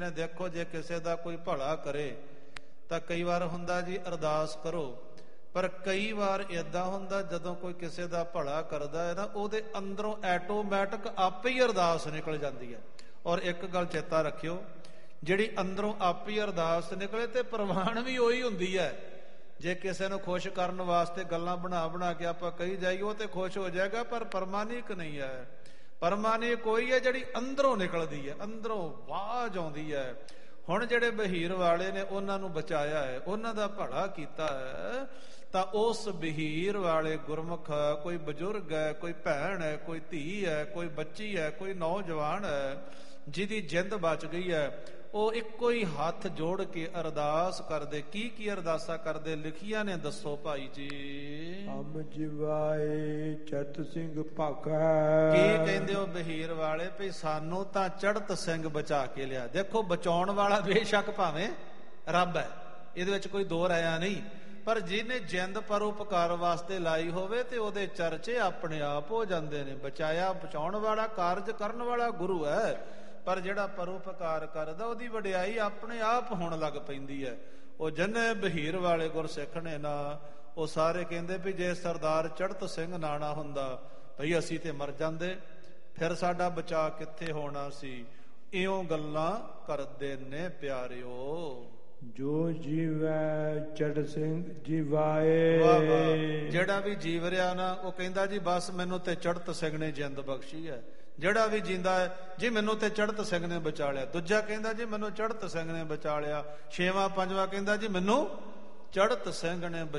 ਦੇਖੋ ਜੇ ਕਿਸੇ ਦਾ ਕੋਈ ਭਲਾ ਕਰੇ ਤਾਂ ਕਈ ਵਾਰ ਹੁੰਦਾ ਜੀ ਅਰਦਾਸ ਕਰੋ, ਪਰ ਕਈ ਵਾਰ ਏਦਾਂ ਹੁੰਦਾ ਜਦੋਂ ਕੋਈ ਕਿਸੇ ਦਾ ਭਲਾ ਕਰਦਾ ਹੈ ਨਾ, ਉਹਦੇ ਅੰਦਰੋਂ ਐਟੋਮੈਟਿਕ ਆਪੇ ਹੀ ਅਰਦਾਸ ਨਿਕਲ ਜਾਂਦੀ ਹੈ। ਔਰ ਇੱਕ ਗੱਲ ਚੇਤਾ ਰੱਖਿਓ, ਜਿਹੜੀ ਅੰਦਰੋਂ ਆਪੇ ਹੀ ਅਰਦਾਸ ਨਿਕਲੇ ਤੇ ਪ੍ਰਵਾਨ ਵੀ ਉਹੀ ਹੁੰਦੀ ਹੈ। ਜੇ ਕਿਸੇ ਨੂੰ ਖੁਸ਼ ਕਰਨ ਵਾਸਤੇ ਗੱਲਾਂ ਬਣਾ ਬਣਾ ਕੇ ਆਪਾਂ ਕਹੀ ਜਾਈਏ ਉਹ ਤੇ ਖੁਸ਼ ਹੋ ਜਾਏਗਾ, ਪਰ ਪਰਮਾਨਿਕ ਨਹੀਂ ਹੈ। ਪਰਮਾਨਿਕ ਕੋਈ ਹੈ ਜਿਹੜੀ ਅੰਦਰੋਂ ਨਿਕਲਦੀ ਹੈ, ਅੰਦਰੋਂ ਆਵਾਜ਼ ਆਉਂਦੀ ਹੈ। ਹੁਣ ਜਿਹੜੇ ਬਹੀਰ ਵਾਲੇ ਨੇ ਉਹਨਾਂ ਨੂੰ ਬਚਾਇਆ ਹੈ, ਉਹਨਾਂ ਦਾ ਭਲਾ ਕੀਤਾ ਹੈ, ਤਾਂ ਉਸ ਬਹੀਰ ਵਾਲੇ ਗੁਰਮੁਖ, ਕੋਈ ਬਜ਼ੁਰਗ ਹੈ, ਕੋਈ ਭੈਣ ਹੈ, ਕੋਈ ਧੀ ਹੈ, ਕੋਈ ਬੱਚੀ ਹੈ, ਕੋਈ ਨੌਜਵਾਨ ਹੈ, ਜਿਹਦੀ ਜਿੰਦ ਬਚ ਗਈ ਹੈ, ਉਹ ਇੱਕੋ ਹੀ ਹੱਥ ਜੋੜ ਕੇ ਅਰਦਾਸ ਕਰਦੇ। ਕੀ ਅਰਦਾਸਾਂ ਕਰਦੇ ਲਿਖੀਆਂ ਨੇ, ਦੱਸੋ ਭਾਈ ਜੀ। ਹਮ ਜਿਵਾਏ ਚੜਤ ਸਿੰਘ ਭਾਗੈ। ਕੀ ਕਹਿੰਦੇ ਹੋ ਬਹੀਰ ਵਾਲੇ, ਭਈ ਸਾਨੂੰ ਤਾਂ ਚੜਤ ਸਿੰਘ ਬਚਾ ਕੇ ਲਿਆ। ਦੇਖੋ ਬਚਾਉਣ ਵਾਲਾ ਬੇਸ਼ੱਕ ਭਾਵੇਂ ਰੱਬ ਹੈ, ਇਹਦੇ ਵਿੱਚ ਕੋਈ ਦੋ ਰਾਇਆ ਨਹੀਂ, ਪਰ ਜਿਹਨੇ ਜਿੰਦ ਪਰਉਪਕਾਰ ਵਾਸਤੇ ਲਾਈ ਹੋਵੇ ਤੇ ਉਹਦੇ ਚਰਚੇ ਆਪਣੇ ਆਪ ਹੋ ਜਾਂਦੇ ਨੇ। ਬਚਾਇਆ ਬਚਾਉਣ ਵਾਲਾ, ਕਾਰਜ ਕਰਨ ਵਾਲਾ ਗੁਰੂ ਹੈ, ਪਰ ਜਿਹੜਾ ਪਰਉਪਕਾਰ ਕਰਦਾ ਉਹਦੀ ਵਡਿਆਈ ਆਪਣੇ ਆਪ ਹੋਣ ਲੱਗ ਪੈਂਦੀ ਹੈ। ਉਹ ਜਿੰਨੇ ਬਹੀਰ ਵਾਲੇ ਗੁਰਸਿੱਖ ਨੇ ਨਾ, ਉਹ ਸਾਰੇ ਕਹਿੰਦੇ ਵੀ ਜੇ ਸਰਦਾਰ ਚੜਤ ਸਿੰਘ ਨਾਣਾ ਹੁੰਦਾ ਭਈ ਅਸੀਂ ਤੇ ਮਰ ਜਾਂਦੇ, ਫਿਰ ਸਾਡਾ ਬਚਾ ਕਿੱਥੇ ਹੋਣਾ ਸੀ। ਇਉਂ ਗੱਲਾਂ ਕਰਦੇ ਨੇ ਪਿਆਰਿਓ। ਜੋ ਜੀਵੈ ਚੜਤ ਸਿੰਘ ਜੀਵਾਏ। ਵਾਹ ਵਾਹ। ਜਿਹੜਾ ਵੀ ਜੀਵ ਰਿਹਾ ਨਾ, ਉਹ ਕਹਿੰਦਾ ਜੀ ਬਸ ਮੈਨੂੰ ਤੇ ਚੜਤ ਸਿੰਘ ਨੇ ਜਿੰਦ ਬਖਸ਼ੀ ਹੈ। ਜਿਹੜਾ ਵੀ ਜਿੰਦਾ ਹੈ ਜੀ ਮੈਨੂੰ ਤੇ ਚੜਤ ਸਿੰਘ ਨੇ ਬਚਾ ਲਿਆ। ਦੂਜਾ ਕਹਿੰਦਾ ਜੀ ਮੈਨੂੰ ਚੜਤ ਸਿੰਘ ਨੇ ਬਚਾ ਲਿਆ। ਛੇਵਾਂ ਪੰਜਵਾਂ ਕਹਿੰਦਾ ਜੀ ਮੈਨੂੰ ਚੜਤ ਸਿੰਘ ਨੇ